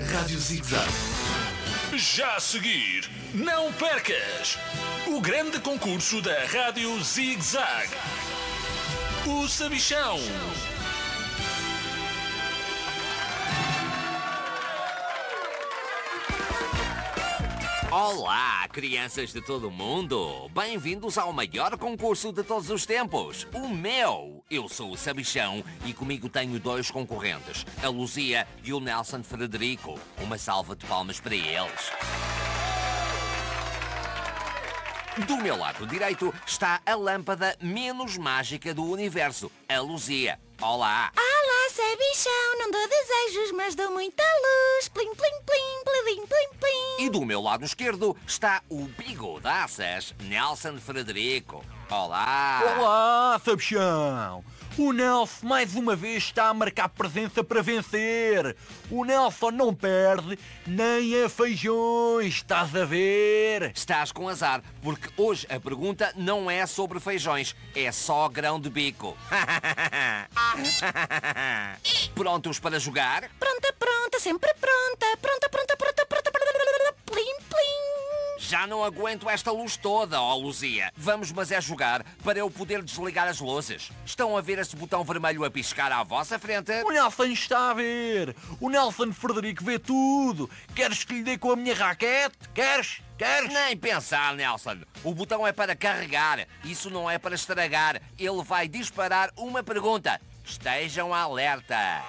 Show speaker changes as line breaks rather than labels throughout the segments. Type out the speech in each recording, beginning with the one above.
Rádio Zig-Zag.
Já a seguir, não percas o grande concurso da Rádio Zig-Zag. O Sabichão.
Olá, crianças de todo o mundo! Bem-vindos ao maior concurso de todos os tempos, o meu! Eu sou o Sabichão e comigo tenho dois concorrentes, a Luzia e o Nelson Frederico. Uma salva de palmas para eles. Do meu lado direito está a lâmpada menos mágica do universo, a Luzia. Olá!
Olá, Sabichão! Não dou desejos, mas dou muita luz. Plim, plim, plim, plim, plim, plim.
E do meu lado esquerdo está o bigodaças Nelson Frederico. Olá!
Olá, Sabichão! O Nelson mais uma vez está a marcar presença para vencer. O Nelson não perde nem a feijões, estás a ver?
Estás com azar, porque hoje a pergunta não é sobre feijões, é só grão de bico. Prontos para jogar?
Pronta, pronta, sempre pronta. Pronta, pronta, pronta, pronta. Plim, plim.
Já não aguento esta luz toda, ó Luzia. Vamos, mas é jogar para eu poder desligar as luzes. Estão a ver esse botão vermelho a piscar à vossa frente?
O Nelson está a ver. O Nelson Frederico vê tudo. Queres que lhe dê com a minha raquete? Queres? Queres?
Nem pensar, Nelson. O botão é para carregar. Isso não é para estragar. Ele vai disparar uma pergunta. Estejam alerta.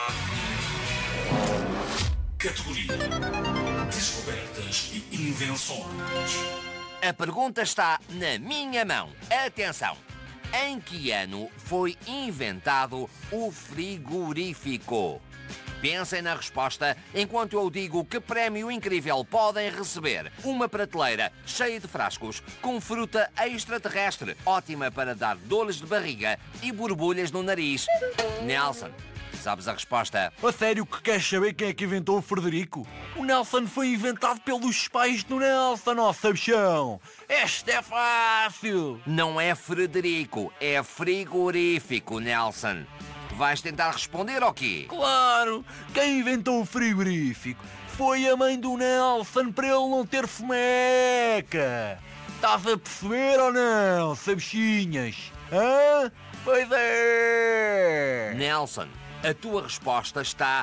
Categoria Descobertas e Invenções.
A pergunta está na minha mão. Atenção! Em que ano foi inventado o frigorífico? Pensem na resposta enquanto eu digo que prémio incrível podem receber. Uma prateleira cheia de frascos com fruta extraterrestre, ótima para dar dores de barriga e borbulhas no nariz. Nelson, sabes a resposta?
A sério que queres saber quem é que inventou o Frederico? O Nelson foi inventado pelos pais do Nelson, ó Sabichão! Esta é fácil!
Não é Frederico, é frigorífico, Nelson. Vais tentar responder ou quê?
Claro! Quem inventou o frigorífico foi a mãe do Nelson para ele não ter fomeca! Estás a perceber ou não, Sabichinhas? Hã? Pois é!
Nelson, a tua resposta está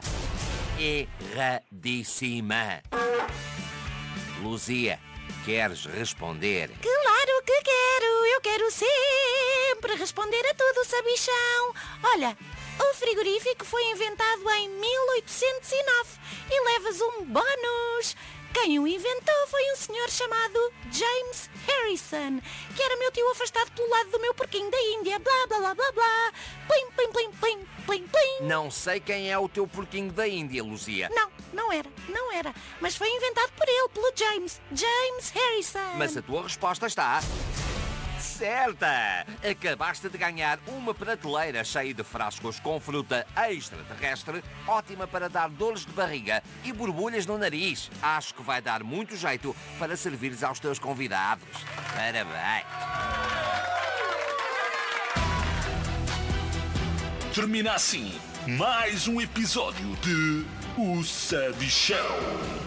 erradíssima. Luzia, queres responder?
Claro que quero. Eu quero sempre responder a tudo, Sabichão. Olha, o frigorífico foi inventado em 1809 e levas um bónus. Quem o inventou foi um senhor chamado James Harrison, que era meu tio afastado pelo lado do meu porquinho da Índia. Blá, blá, blá, blá, blá. Plim, plim, plim, plim, plim, plim.
Não sei quem é o teu porquinho da Índia, Luzia.
Não era. Mas foi inventado por ele, pelo James Harrison.
Mas a tua resposta está certa! Acabaste de ganhar uma prateleira cheia de frascos com fruta extraterrestre, ótima para dar dores de barriga e borbulhas no nariz. Acho que vai dar muito jeito para servires aos teus convidados. Parabéns!
Termina assim mais um episódio de O Sabichão.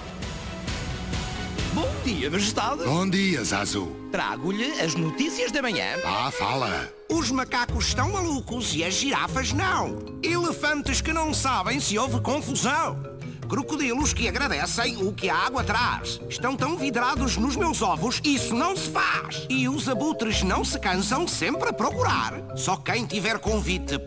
Bom dia, Majestade.
Bom dia, Zazu.
Trago-lhe as notícias da manhã.
Fala.
Os macacos estão malucos e as girafas não. Elefantes que não sabem se houve confusão. Crocodilos que agradecem o que a água traz. Estão tão vidrados nos meus ovos, isso não se faz. E os abutres não se cansam sempre a procurar. Só quem tiver convite